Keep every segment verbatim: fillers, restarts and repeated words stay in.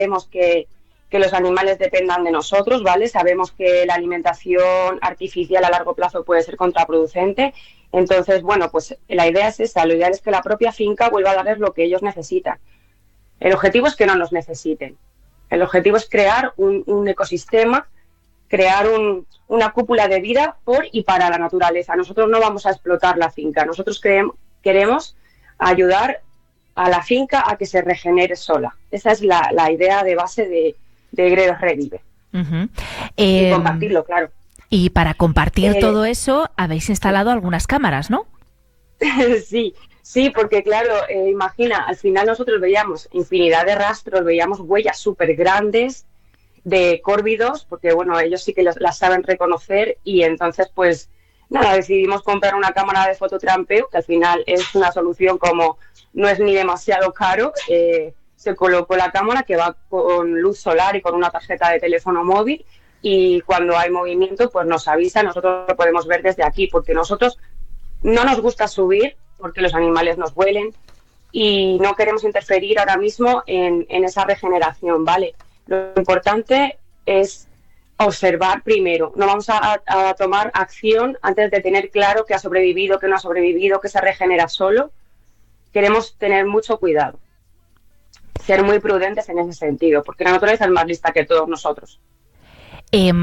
queremos que, que los animales dependan de nosotros, ¿vale? Sabemos que la alimentación artificial a largo plazo puede ser contraproducente. Entonces, bueno, pues la idea es esa. Lo ideal es que la propia finca vuelva a darles lo que ellos necesitan. El objetivo es que no nos necesiten. El objetivo es crear un, un ecosistema, crear un, una cúpula de vida por y para la naturaleza. Nosotros no vamos a explotar la finca. Nosotros creemos, queremos ayudar a la finca a que se regenere sola. Esa es la, la idea de base de, de Gredos Revive. Uh-huh. Y eh, compartirlo, claro. Y para compartir Eh, todo eso habéis instalado algunas cámaras, ¿no? Sí, sí, porque claro, eh, imagina, al final nosotros veíamos infinidad de rastros, veíamos huellas súper grandes de córvidos, porque bueno, ellos sí que las, las saben reconocer, y entonces pues nada, decidimos comprar una cámara de fototrampeo, que al final es una solución como no es ni demasiado caro. Eh, se colocó la cámara que va con luz solar y con una tarjeta de teléfono móvil, y cuando hay movimiento pues nos avisa, nosotros lo podemos ver desde aquí, porque nosotros no nos gusta subir porque los animales nos huelen y no queremos interferir ahora mismo en, en esa regeneración, ¿vale? Lo importante es observar primero. No vamos a, a tomar acción antes de tener claro que ha sobrevivido, que no ha sobrevivido, que se regenera solo. Queremos tener mucho cuidado, ser muy prudentes en ese sentido, porque la naturaleza es más lista que todos nosotros. Eh,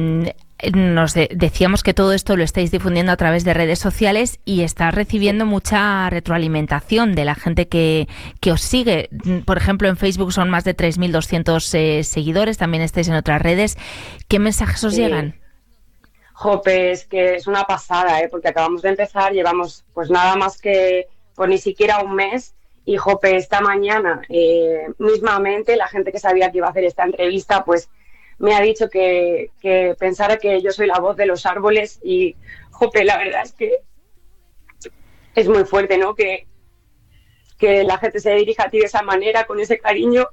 nos de- decíamos que todo esto lo estáis difundiendo a través de redes sociales y está recibiendo mucha retroalimentación de la gente que, que os sigue. Por ejemplo, en Facebook son más de tres mil doscientos eh, seguidores, también estáis en otras redes. ¿Qué mensajes os Sí. llegan? Jope, es que es una pasada, ¿eh? Porque acabamos de empezar, llevamos pues nada más que pues ni siquiera un mes, y jope, esta mañana eh, mismamente la gente que sabía que iba a hacer esta entrevista pues me ha dicho que, que pensara que yo soy la voz de los árboles, y jope, la verdad es que es muy fuerte, ¿no? Que, que la gente se dirija a ti de esa manera, con ese cariño,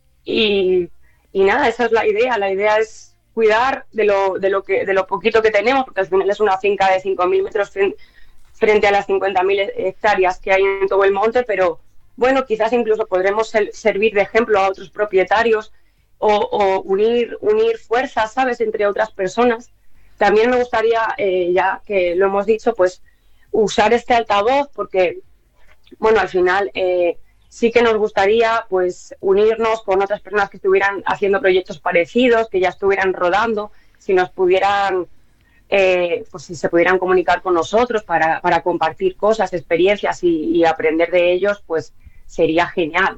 y, y nada, esa es la idea. La idea es cuidar de lo, de lo que de lo poquito que tenemos, porque al final es una finca de cinco mil metros frente, frente a las cincuenta mil hectáreas que hay en todo el monte, pero bueno, quizás incluso podremos ser, servir de ejemplo a otros propietarios, o, o unir, unir fuerzas, ¿sabes?, entre otras personas. También me gustaría, eh, ya que lo hemos dicho, pues usar este altavoz, porque bueno, al final eh, sí que nos gustaría pues unirnos con otras personas que estuvieran haciendo proyectos parecidos, que ya estuvieran rodando, si nos pudieran, eh, pues si se pudieran comunicar con nosotros para, para compartir cosas, experiencias y, y aprender de ellos, pues sería genial.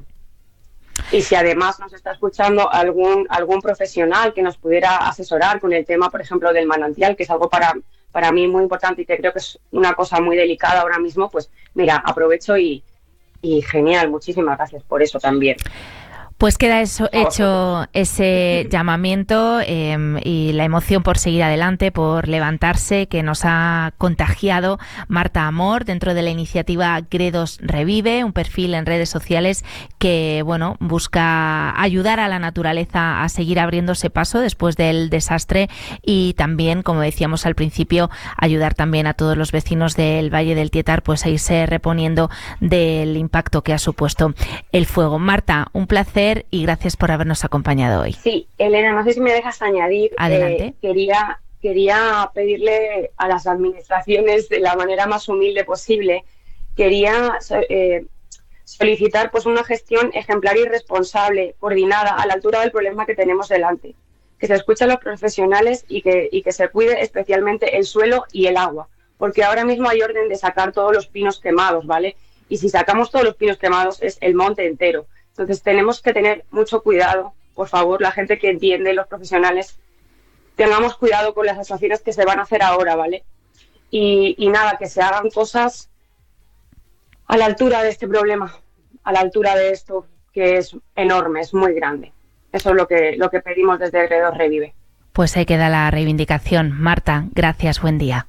Y si además nos está escuchando algún algún profesional que nos pudiera asesorar con el tema, por ejemplo, del manantial, que es algo para, para mí muy importante y que creo que es una cosa muy delicada ahora mismo, pues mira, aprovecho y, y genial, muchísimas gracias por eso también. Pues queda eso, hecho ese llamamiento eh, y la emoción por seguir adelante, por levantarse, que nos ha contagiado Marta Amor dentro de la iniciativa Gredos Revive, un perfil en redes sociales que bueno busca ayudar a la naturaleza a seguir abriéndose paso después del desastre, y también, como decíamos al principio, ayudar también a todos los vecinos del Valle del Tietar pues a irse reponiendo del impacto que ha supuesto el fuego. Marta, un placer y gracias por habernos acompañado hoy. Sí, Elena, no sé si me dejas añadir. Adelante. Eh, quería, quería pedirle a las administraciones de la manera más humilde posible, quería eh, solicitar pues una gestión ejemplar y responsable, coordinada, a la altura del problema que tenemos delante. Que se escuchen a los profesionales y que, y que se cuide especialmente el suelo y el agua, porque ahora mismo hay orden de sacar todos los pinos quemados, ¿vale? Y si sacamos todos los pinos quemados es el monte entero. Entonces tenemos que tener mucho cuidado, por favor, la gente que entiende, los profesionales, tengamos cuidado con las actuaciones que se van a hacer ahora, ¿vale? Y, y nada, que se hagan cosas a la altura de este problema, a la altura de esto, que es enorme, es muy grande. Eso es lo que, lo que pedimos desde Gredos Revive. Pues ahí queda la reivindicación. Marta, gracias, buen día.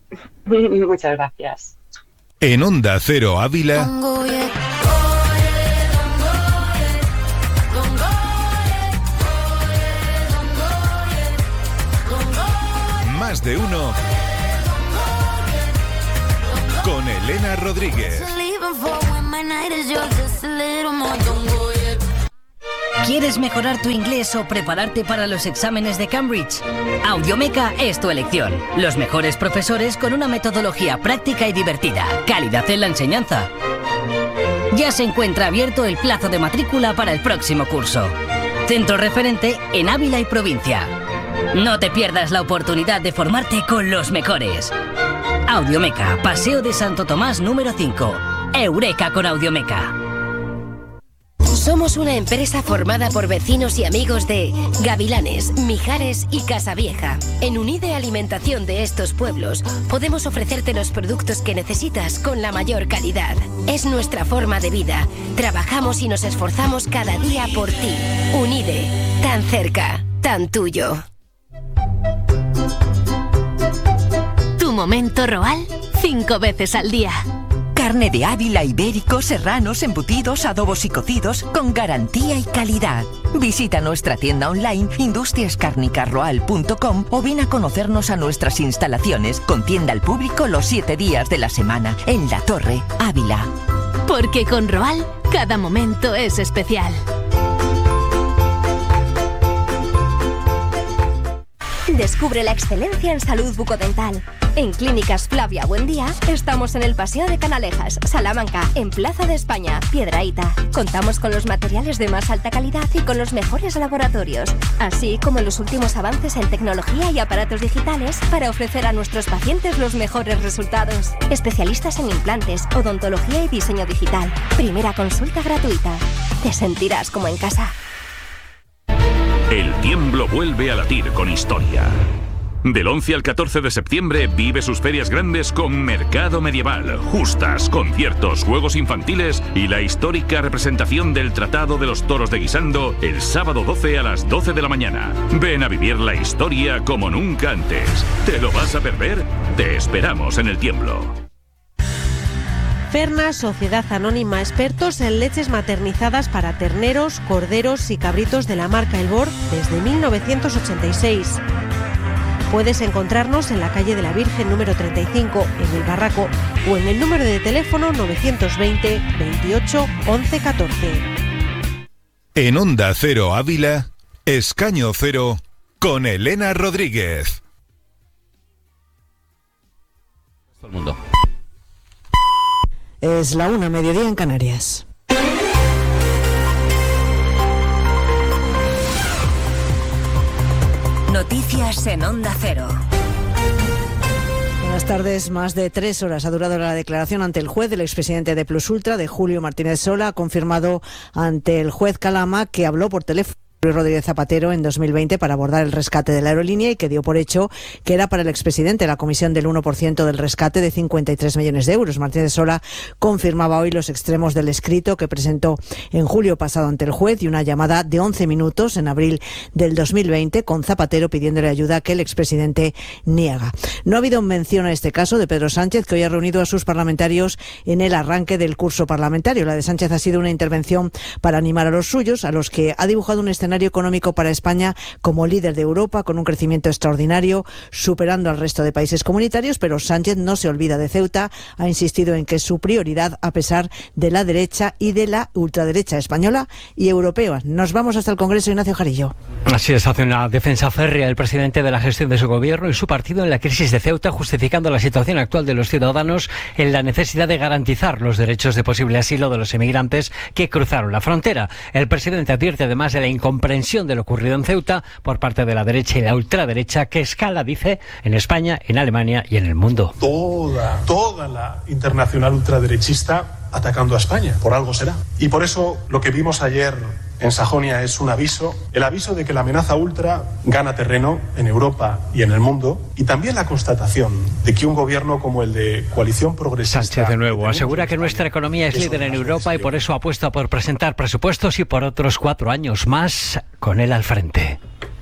Muchas gracias. En Onda Cero Ávila, Más de Uno con Elena Rodríguez. ¿Quieres mejorar tu inglés o prepararte para los exámenes de Cambridge? Audiomeca es tu elección. Los mejores profesores con una metodología práctica y divertida. Calidad en la enseñanza. Ya se encuentra abierto el plazo de matrícula para el próximo curso. Centro referente en Ávila y provincia. No te pierdas la oportunidad de formarte con los mejores. Audiomeca, Paseo de Santo Tomás número cinco. Eureka con Audiomeca. Somos una empresa formada por vecinos y amigos de Gavilanes, Mijares y Casavieja. En Unide Alimentación de estos pueblos podemos ofrecerte los productos que necesitas con la mayor calidad. Es nuestra forma de vida. Trabajamos y nos esforzamos cada día por ti. Unide, tan cerca, tan tuyo. Tu momento Roal, cinco veces al día. Carne de Ávila, ibérico, serranos, embutidos, adobos y cocidos con garantía y calidad. Visita nuestra tienda online industrias cárnicas roal punto com o ven a conocernos a nuestras instalaciones con tienda al público los siete días de la semana en La Torre, Ávila. Porque con Roal cada momento es especial. Descubre la excelencia en salud bucodental. En Clínicas Flavia Buendía estamos en el Paseo de Canalejas, Salamanca, en Plaza de España, Piedrahíta. Contamos con los materiales de más alta calidad y con los mejores laboratorios, así como los últimos avances en tecnología y aparatos digitales para ofrecer a nuestros pacientes los mejores resultados. Especialistas en implantes, odontología y diseño digital. Primera consulta gratuita. Te sentirás como en casa. El tiemblo vuelve a latir con historia. Del once al catorce de septiembre vive sus ferias grandes con Mercado Medieval, justas, conciertos, juegos infantiles y la histórica representación del Tratado de los Toros de Guisando el sábado doce a las doce de la mañana. Ven a vivir la historia como nunca antes. ¿Te lo vas a perder? Te esperamos en el tiemblo. Ferna, sociedad anónima expertos en leches maternizadas para terneros, corderos y cabritos de la marca Elbor desde mil novecientos ochenta y seis. Puedes encontrarnos en la calle de la Virgen número treinta y cinco, en el Barraco, o en el número de teléfono novecientos veinte, veintiocho, once, catorce. En Onda Cero Ávila, Escaño Cero, con Elena Rodríguez. Todo el mundo. Es la una, mediodía en Canarias. Noticias en Onda Cero. Buenas tardes. Más de tres horas ha durado la declaración ante el juez del expresidente de Plus Ultra, de Julio Martínez Sola. Ha confirmado ante el juez Calama que habló por teléfono Rodríguez Zapatero en dos mil veinte para abordar el rescate de la aerolínea y que dio por hecho que era para el expresidente la comisión del uno por ciento del rescate de cincuenta y tres millones de euros. Martínez Sola confirmaba hoy los extremos del escrito que presentó en julio pasado ante el juez y una llamada de once minutos en abril del dos mil veinte con Zapatero pidiéndole ayuda que el expresidente niega. No ha habido mención a este caso de Pedro Sánchez, que hoy ha reunido a sus parlamentarios en el arranque del curso parlamentario. La de Sánchez ha sido una intervención para animar a los suyos, a los que ha dibujado un escenario económico para España como líder de Europa, con un crecimiento extraordinario, superando al resto de países comunitarios, pero Sánchez no se olvida de Ceuta, ha insistido en que es su prioridad a pesar de la derecha y de la ultraderecha española y europea. Nos vamos hasta el Congreso, Ignacio Jarillo. Así es, hace una defensa férrea el presidente de la gestión de su gobierno y su partido en la crisis de Ceuta, justificando la situación actual de los ciudadanos en la necesidad de garantizar los derechos de posible asilo de los emigrantes que cruzaron la frontera. El presidente advierte además de la incomprensión de lo ocurrido en Ceuta por parte de la derecha y la ultraderecha, que escala, dice, en España, en Alemania y en el mundo. Toda, toda la internacional ultraderechista atacando a España, por algo será. Y por eso lo que vimos ayer en Sajonia es un aviso, el aviso de que la amenaza ultra gana terreno en Europa y en el mundo, y también la constatación de que un gobierno como el de Coalición Progresista... Sánchez de nuevo asegura que nuestra economía es líder en Europa y por eso apuesta por presentar presupuestos y por otros cuatro años más con él al frente.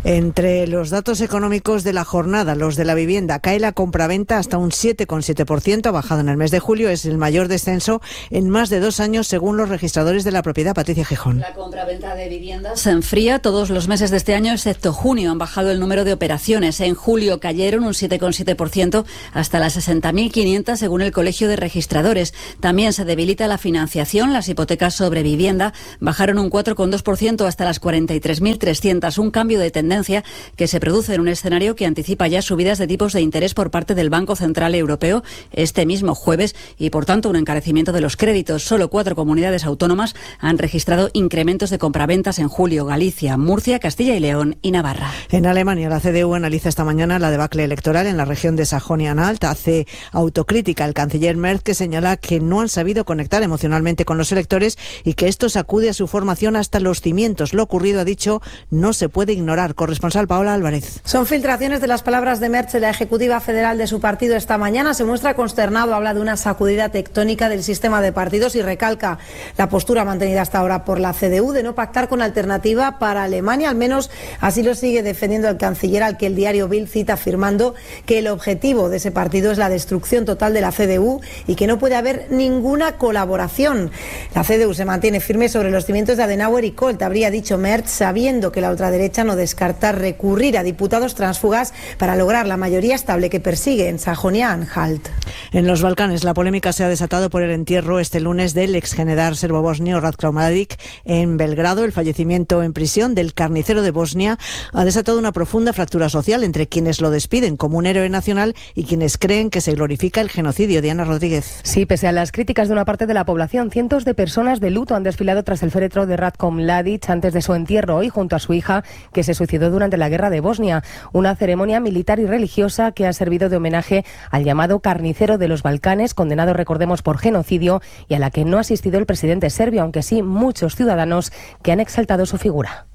Entre los datos económicos de la jornada, los de la vivienda, cae la compraventa hasta un siete coma siete por ciento, ha bajado en el mes de julio, es el mayor descenso en más de dos años según los registradores de la propiedad. Patricia Gijón. La compraventa de viviendas se enfría todos los meses de este año, excepto junio. Han bajado el número de operaciones. En julio cayeron un siete coma siete por ciento hasta las sesenta mil quinientas según el Colegio de Registradores. También se debilita la financiación. Las hipotecas sobre vivienda bajaron un cuatro coma dos por ciento hasta las cuarenta y tres mil trescientas. Un cambio de tendencia que se produce en un escenario que anticipa ya subidas de tipos de interés por parte del Banco Central Europeo este mismo jueves y, por tanto, un encarecimiento de los créditos. Solo cuatro comunidades autónomas han registrado incrementos de compraventas en julio: Galicia, Murcia, Castilla y León y Navarra. En Alemania, la C D U analiza esta mañana la debacle electoral en la región de Sajonia-Anhalt. Hace autocrítica el canciller Merz, que señala que no han sabido conectar emocionalmente con los electores y que esto sacude a su formación hasta los cimientos. Lo ocurrido, ha dicho, no se puede ignorar. Corresponsal Paola Álvarez. Son filtraciones de las palabras de Merz en la Ejecutiva Federal de su partido esta mañana. Se muestra consternado, habla de una sacudida tectónica del sistema de partidos y recalca la postura mantenida hasta ahora por la C D U de no pactar con alternativa para Alemania. Al menos así lo sigue defendiendo el canciller, al que el diario Bild cita afirmando que el objetivo de ese partido es la destrucción total de la C D U y que no puede haber ninguna colaboración. La C D U se mantiene firme sobre los cimientos de Adenauer y Kohl, habría dicho Merz, sabiendo que la ultraderecha no descarta recurrir a diputados tránsfugas para lograr la mayoría estable que persigue en Sajonia-Anhalt. En los Balcanes, la polémica se ha desatado por el entierro este lunes del exgeneral serbo-bosnio Ratko Mladic en Belgrado. El fallecimiento en prisión del carnicero de Bosnia ha desatado una profunda fractura social entre quienes lo despiden como un héroe nacional y quienes creen que se glorifica el genocidio. Diana Rodríguez. Sí, pese a las críticas de una parte de la población, cientos de personas de luto han desfilado tras el féretro de Ratko Mladic antes de su entierro hoy junto a su hija, que se suicidó durante la guerra de Bosnia. Una ceremonia militar y religiosa que ha servido de homenaje al llamado carnicero de los Balcanes, condenado, recordemos, por genocidio, y a la que no ha asistido el presidente serbio, aunque sí muchos ciudadanos que han exaltado su figura.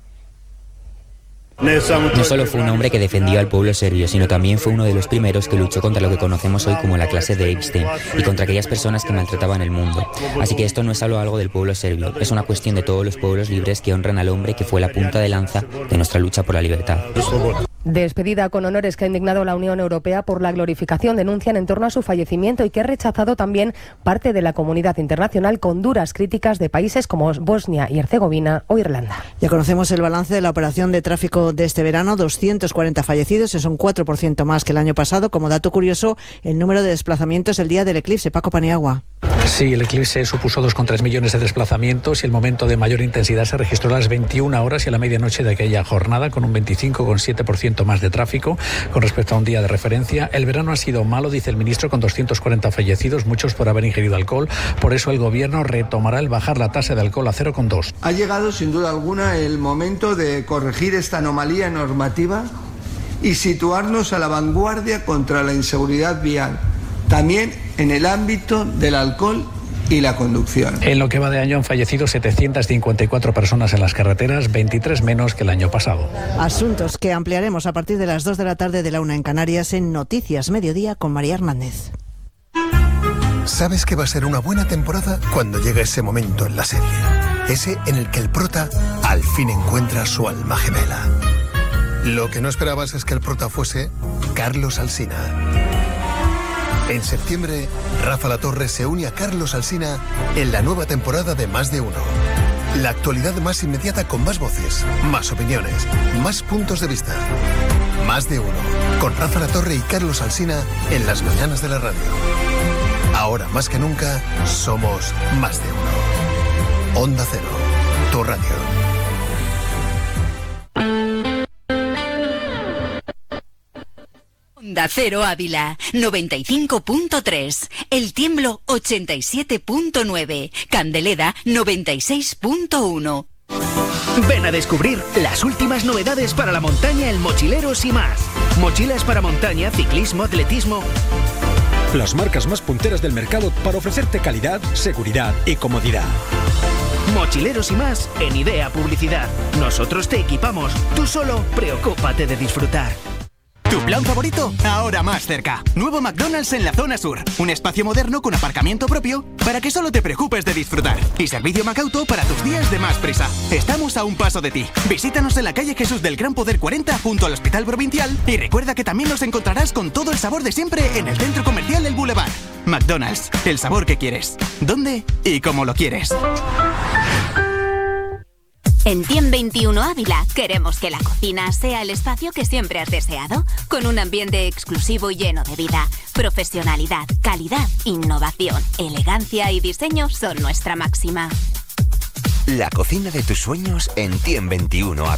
No solo fue un hombre que defendió al pueblo serbio, sino también fue uno de los primeros que luchó contra lo que conocemos hoy como la clase de Epstein y contra aquellas personas que maltrataban el mundo. Así que esto no es solo algo del pueblo serbio, es una cuestión de todos los pueblos libres que honran al hombre que fue la punta de lanza de nuestra lucha por la libertad. Despedida con honores que ha indignado la Unión Europea por la glorificación, denuncian en torno a su fallecimiento y que ha rechazado también parte de la comunidad internacional, con duras críticas de países como Bosnia y Herzegovina o Irlanda. Ya conocemos el balance de la operación de tráfico de este verano, doscientos cuarenta fallecidos, es un cuatro por ciento más que el año pasado. Como dato curioso, el número de desplazamientos el día del eclipse. Paco Paniagua. Sí, el eclipse supuso dos coma tres millones de desplazamientos y el momento de mayor intensidad se registró a las veintiuna horas y a la medianoche de aquella jornada, con un veinticinco coma siete por ciento más de tráfico con respecto a un día de referencia. El verano ha sido malo, dice el ministro, con doscientos cuarenta fallecidos, muchos por haber ingerido alcohol. Por eso el gobierno retomará el bajar la tasa de alcohol a cero coma dos. Ha llegado sin duda alguna el momento de corregir esta anomalía normativa y situarnos a la vanguardia contra la inseguridad vial, también en el ámbito del alcohol y la conducción. En lo que va de año han fallecido setecientas cincuenta y cuatro personas en las carreteras, veintitrés menos que el año pasado. Asuntos que ampliaremos a partir de las dos de la tarde de la una en Canarias en Noticias Mediodía con María Hernández. Sabes que va a ser una buena temporada cuando llega ese momento en la serie. Ese en el que el prota al fin encuentra su alma gemela. Lo que no esperabas es que el prota fuese Carlos Alsina. En septiembre, Rafa Latorre se une a Carlos Alsina en la nueva temporada de Más de Uno. La actualidad más inmediata con más voces, más opiniones, más puntos de vista. Más de Uno, con Rafa Latorre y Carlos Alsina en las mañanas de la radio. Ahora más que nunca, somos Más de Uno. Onda Cero, tu radio. Onda Cero Ávila, noventa y cinco punto tres, El Tiemblo ochenta y siete punto nueve, Candeleda noventa y seis punto uno. Ven a descubrir las últimas novedades para la montaña en Mochileros y más. Mochilas para montaña, ciclismo, atletismo. Las marcas más punteras del mercado para ofrecerte calidad, seguridad y comodidad. Mochileros y más en Idea Publicidad. Nosotros te equipamos, tú solo preocúpate de disfrutar. Tu plan favorito, ahora más cerca. Nuevo McDonald's en la zona sur. Un espacio moderno con aparcamiento propio para que solo te preocupes de disfrutar. Y servicio Macauto para tus días de más prisa. Estamos a un paso de ti. Visítanos en la calle Jesús del Gran Poder cuarenta junto al Hospital Provincial y recuerda que también nos encontrarás con todo el sabor de siempre en el centro comercial El Boulevard. McDonald's, el sabor que quieres. ¿Dónde y cómo lo quieres? En Tiem veintiuno Ávila queremos que la cocina sea el espacio que siempre has deseado, con un ambiente exclusivo y lleno de vida. Profesionalidad, calidad, innovación, elegancia y diseño son nuestra máxima. La cocina de tus sueños en Tiem veintiuno Ávila.